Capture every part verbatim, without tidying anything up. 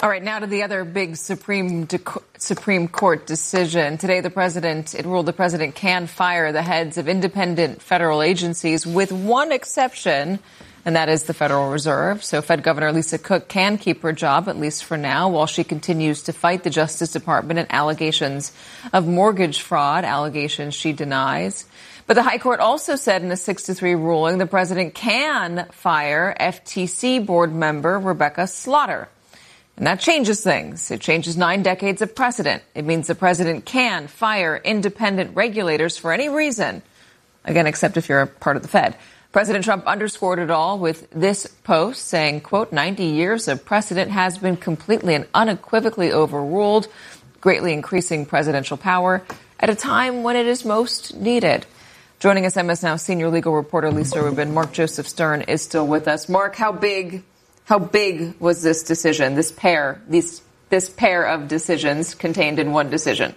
All right, now to the other big Supreme Supreme Court decision. Today, the president, it ruled the president can fire the heads of independent federal agencies with one exception, and that is the Federal Reserve. So Fed Governor Lisa Cook can keep her job, at least for now, while she continues to fight the Justice Department and allegations of mortgage fraud, allegations she denies. But the High Court also said in a six to three ruling the president can fire F T C board member Rebecca Slaughter. And that changes things. It changes nine decades of precedent. It means the president can fire independent regulators for any reason, again, except if you're a part of the Fed. President Trump underscored it all with this post saying, quote, ninety years of precedent has been completely and unequivocally overruled, greatly increasing presidential power at a time when it is most needed. Joining us, M S Now senior legal reporter Lisa Rubin. Mark Joseph Stern is still with us. Mark, how big... How big was this decision, this pair, these, this pair of decisions contained in one decision?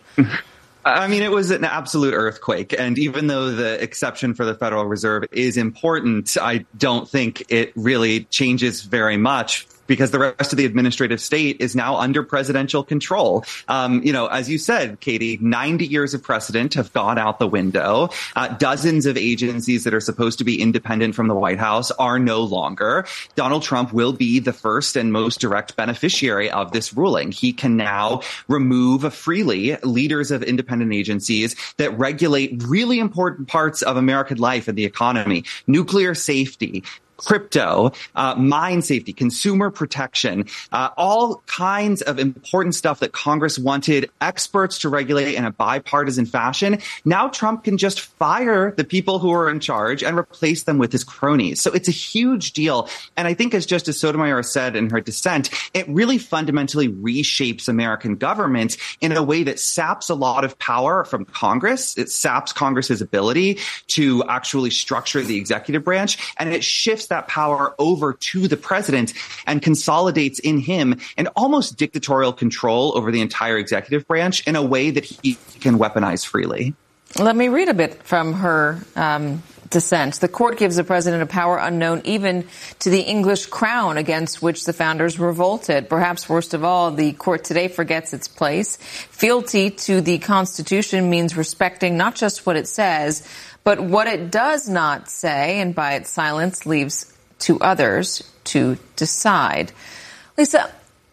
I mean, it was an absolute earthquake. And even though the exception for the Federal Reserve is important, I don't think it really changes very much, because the rest of the administrative state is now under presidential control. Um, you know, as you said, Katie, ninety years of precedent have gone out the window. Uh, dozens of agencies that are supposed to be independent from the White House are no longer. Donald Trump will be the first and most direct beneficiary of this ruling. He can now remove freely leaders of independent agencies that regulate really important parts of American life and the economy, nuclear safety, crypto, uh, mine safety, consumer protection, uh, all kinds of important stuff that Congress wanted experts to regulate in a bipartisan fashion. Now Trump can just fire the people who are in charge and replace them with his cronies. So it's a huge deal. And I think, as Justice Sotomayor said in her dissent, it really fundamentally reshapes American government in a way that saps a lot of power from Congress. It saps Congress's ability to actually structure the executive branch, and it shifts that power over to the president and consolidates in him an almost dictatorial control over the entire executive branch in a way that he can weaponize freely. Let me read a bit from her um, dissent. The court gives the president a power unknown even to the English crown, against which the founders revolted. Perhaps worst of all, the court today forgets its place. Fealty to the Constitution means respecting not just what it says, but what it does not say, and by its silence leaves to others to decide. Lisa,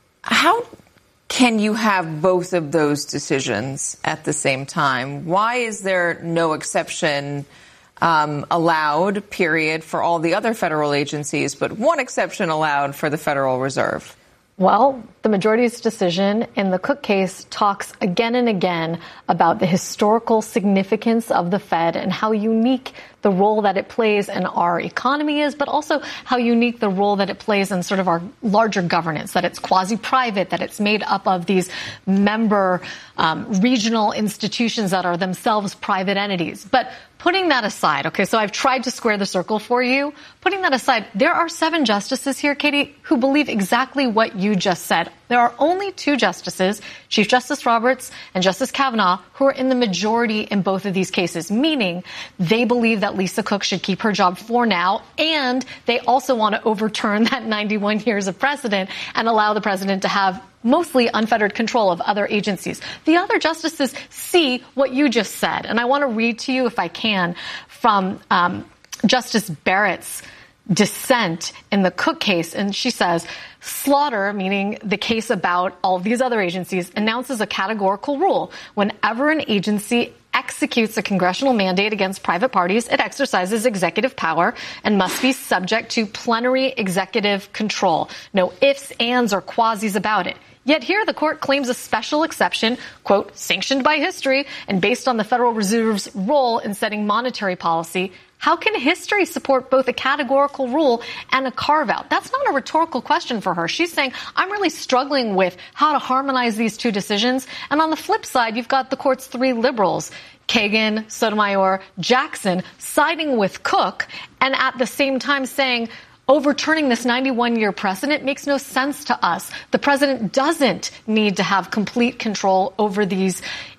how can you have both of those decisions at the same time? Why is there no exception um, allowed, period, for all the other federal agencies, but one exception allowed for the Federal Reserve? Well, the majority's decision in the Cook case talks again and again about the historical significance of the Fed and how unique the role that it plays in our economy is, but also how unique the role that it plays in sort of our larger governance, that it's quasi-private, that it's made up of these member um, regional institutions that are themselves private entities. But putting that aside, okay, so I've tried to square the circle for you. Putting that aside, there are seven justices here, Katie, who believe exactly what you just said. There are only two justices, Chief Justice Roberts and Justice Kavanaugh, who are in the majority in both of these cases, meaning they believe that Lisa Cook should keep her job for now, and they also want to overturn that ninety-one years of precedent and allow the president to have mostly unfettered control of other agencies. The other justices see what you just said, and I want to read to you, if I can, from um, Justice Barrett's dissent in the Cook case, and she says, Slaughter, meaning the case about all of these other agencies, announces a categorical rule. Whenever an agency executes a congressional mandate against private parties, it exercises executive power and must be subject to plenary executive control. No ifs, ands, or quasis about it. Yet here the court claims a special exception, quote, sanctioned by history and based on the Federal Reserve's role in setting monetary policy. How can history support both a categorical rule and a carve-out? That's not a rhetorical question for her. She's saying, I'm really struggling with how to harmonize these two decisions. And on the flip side, you've got the court's three liberals, Kagan, Sotomayor, Jackson, siding with Cook, and at the same time saying, overturning this ninety-one year precedent makes no sense to us. The president doesn't need to have complete control over these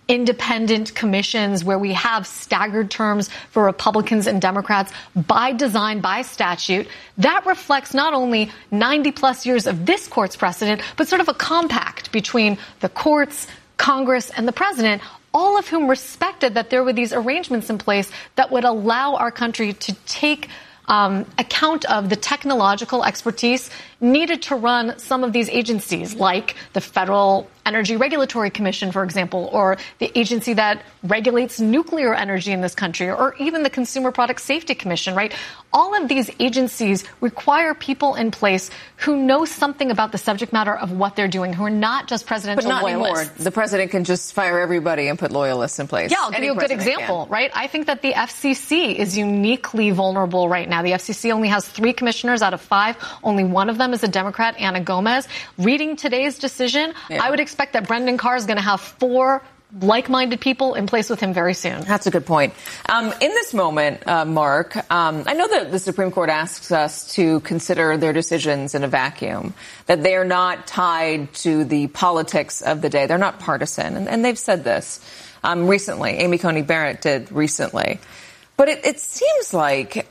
independent commissions where we have staggered terms for Republicans and Democrats by design, by statute. That reflects not only ninety plus years of this court's precedent, but sort of a compact between the courts, Congress, and the president, all of whom respected that there were these arrangements in place that would allow our country to take um, account of the technological expertise needed to run some of these agencies, like the Federal Energy Regulatory Commission, for example, or the agency that regulates nuclear energy in this country, or even the Consumer Product Safety Commission, right? All of these agencies require people in place who know something about the subject matter of what they're doing, who are not just presidential loyalists. But not loyalists. anymore. The president can just fire everybody and put loyalists in place. Yeah, I'll give Any you a good example, can. right? I think that the F C C is uniquely vulnerable right now. The F C C only has three commissioners out of five. Only one of them is a Democrat, Anna Gomez. Reading today's decision, yeah. I would expect that Brendan Carr is going to have four like-minded people in place with him very soon. That's a good point. Um, in this moment, uh, Mark, um, I know that the Supreme Court asks us to consider their decisions in a vacuum, that they are not tied to the politics of the day. They're not partisan. And, and they've said this um, recently. Amy Coney Barrett did recently. But it, it seems like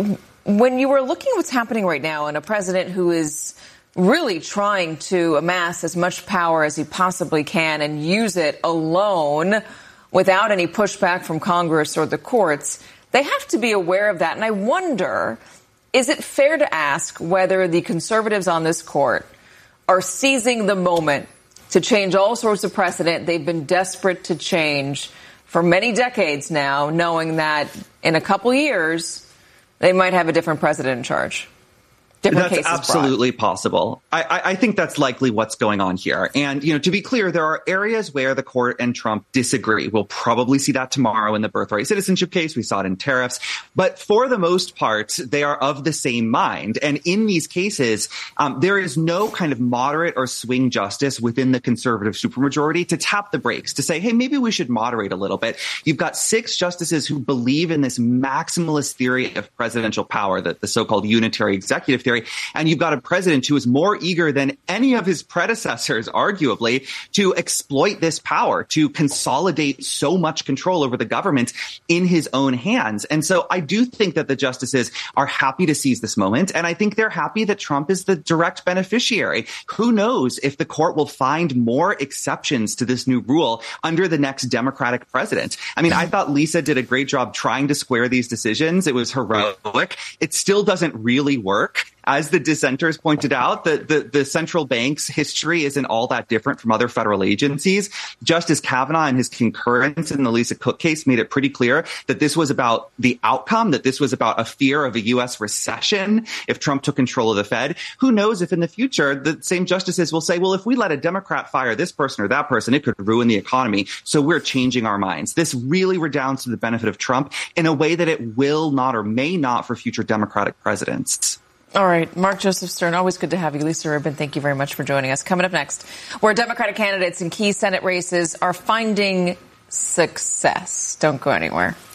when you were looking at what's happening right now and a president who is really trying to amass as much power as he possibly can and use it alone without any pushback from Congress or the courts, they have to be aware of that. And I wonder, is it fair to ask whether the conservatives on this court are seizing the moment to change all sorts of precedent they've been desperate to change for many decades now, knowing that in a couple years they might have a different president in charge? That's absolutely possible. I, I, I think that's likely what's going on here. And, you know, to be clear, there are areas where the court and Trump disagree. We'll probably see that tomorrow in the birthright citizenship case. We saw it in tariffs. But for the most part, they are of the same mind. And in these cases, um, there is no kind of moderate or swing justice within the conservative supermajority to tap the brakes, to say, hey, maybe we should moderate a little bit. You've got six justices who believe in this maximalist theory of presidential power, the, the so-called unitary executive theory. And you've got a president who is more eager than any of his predecessors, arguably, to exploit this power, to consolidate so much control over the government in his own hands. And so I do think that the justices are happy to seize this moment. And I think they're happy that Trump is the direct beneficiary. Who knows if the court will find more exceptions to this new rule under the next Democratic president. I mean, I thought Lisa did a great job trying to square these decisions. It was heroic. It still doesn't really work. As the dissenters pointed out, the, the, the central bank's history isn't all that different from other federal agencies. Justice Kavanaugh and his concurrence in the Lisa Cook case made it pretty clear that this was about the outcome, that this was about a fear of a U S recession if Trump took control of the Fed. Who knows if in the future the same justices will say, well, if we let a Democrat fire this person or that person, it could ruin the economy. So we're changing our minds. This really redounds to the benefit of Trump in a way that it will not or may not for future Democratic presidents. All right. Mark Joseph Stern, always good to have you. Lisa Rubin, thank you very much for joining us. Coming up next, where Democratic candidates in key Senate races are finding success. Don't go anywhere.